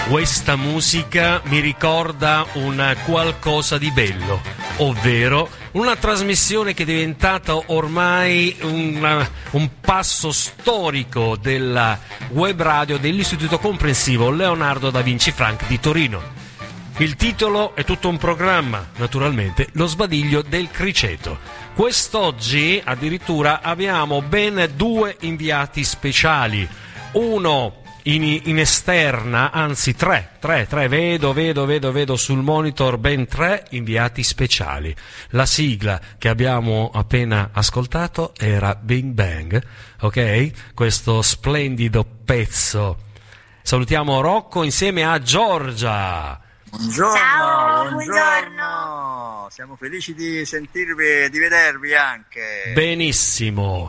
Questa musica mi ricorda un qualcosa di bello, ovvero una trasmissione che è diventata ormai un passo storico della web radio dell'Istituto Comprensivo Leonardo da Vinci Frank di Torino. Il titolo è tutto un programma, naturalmente, Lo sbadiglio del criceto. Quest'oggi addirittura abbiamo ben 2 inviati speciali, uno in esterna, anzi tre, vedo sul monitor ben 3 inviati speciali. La sigla che abbiamo appena ascoltato era Bing Bang, ok? Questo splendido pezzo. Salutiamo Rocco insieme a Giorgia. Buongiorno, ciao, buongiorno. Siamo felici di sentirvi e di vedervi anche. Benissimo.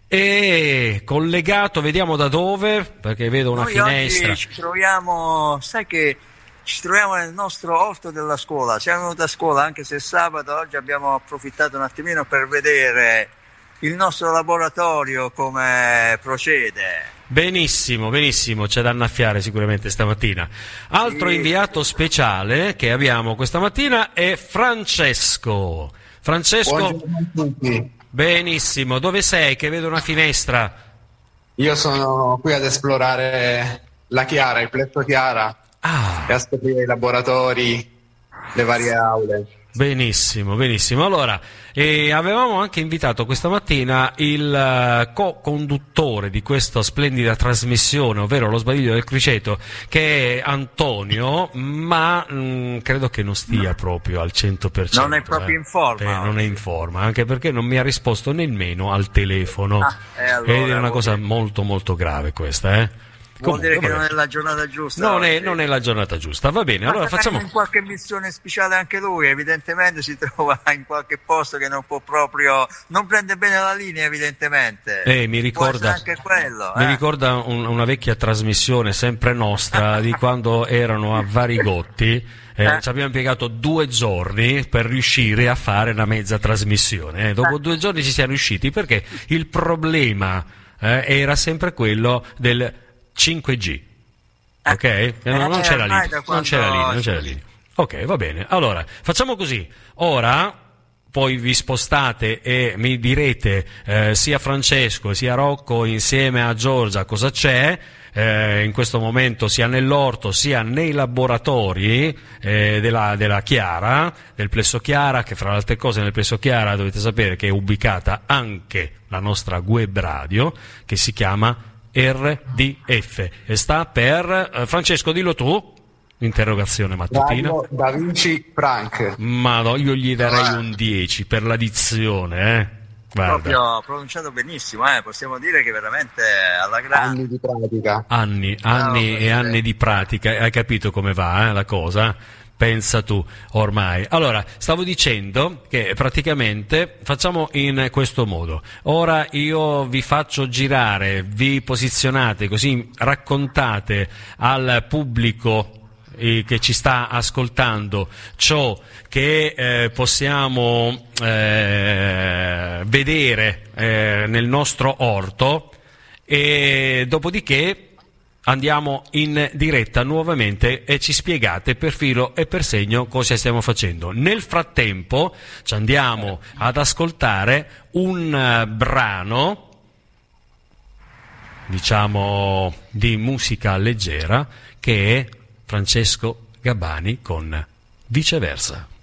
E collegato, vediamo da dove, perché vedo una finestra. Oggi ci troviamo, sai che ci troviamo nel nostro orto della scuola. Siamo venuti a scuola anche se è sabato, oggi abbiamo approfittato un attimino per vedere il nostro laboratorio come procede. Benissimo, c'è da annaffiare sicuramente stamattina. Altro inviato speciale che abbiamo questa mattina è Francesco. Buongiorno a tutti. Benissimo, dove sei? Che vedo una finestra. Io sono qui ad esplorare la Chiara, il plesso Chiara, e a scoprire i laboratori, le varie aule. Benissimo. Allora, avevamo anche invitato questa mattina il co-conduttore di questa splendida trasmissione, ovvero Lo sbadiglio del criceto, che è Antonio, ma credo che non stia proprio al 100%. Non è proprio in forma. Non è in forma, anche perché non mi ha risposto nemmeno al telefono. Allora, ed è una cosa molto molto grave questa, Vuol dire che non è la giornata giusta. Non è la giornata giusta, va bene. Allora facciamo in qualche missione speciale anche lui, evidentemente si trova in qualche posto che non può proprio, non prende bene la linea evidentemente. Mi ricorda anche quello, mi ricorda una vecchia trasmissione sempre nostra di quando erano a Varigotti. Ci abbiamo impiegato 2 giorni per riuscire a fare una mezza trasmissione. Dopo 2 giorni ci siamo riusciti perché il problema era sempre quello del 5G, ok? Non c'era linea. Ok, va bene. Allora, facciamo così. Ora poi vi spostate e mi direte sia Francesco sia Rocco insieme a Giorgia cosa c'è in questo momento sia nell'orto sia nei laboratori della Chiara, del plesso Chiara, che fra le altre cose nel plesso Chiara dovete sapere che è ubicata anche la nostra web radio che si chiama RDF e sta per Francesco, dillo tu, interrogazione mattutina. Radio Da Vinci Frank. Ma no, io gli darei un 10 per la dizione, Guarda. Proprio pronunciato benissimo, possiamo dire che veramente alla grande. Anni di pratica. Anni di pratica, hai capito come va la cosa? Pensa tu, ormai. Allora, stavo dicendo che praticamente facciamo in questo modo. Ora io vi faccio girare, vi posizionate, così raccontate al pubblico che ci sta ascoltando ciò che possiamo vedere nel nostro orto e dopodiché andiamo in diretta nuovamente e ci spiegate per filo e per segno cosa stiamo facendo. Nel frattempo ci andiamo ad ascoltare un brano, diciamo, di musica leggera che è Francesco Gabbani con Viceversa.